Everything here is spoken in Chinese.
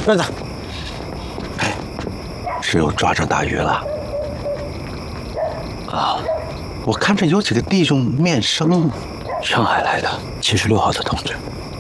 段子，哎，是又抓着大鱼了。啊，我看着有几个弟兄面生， 上海来的，76号的同志。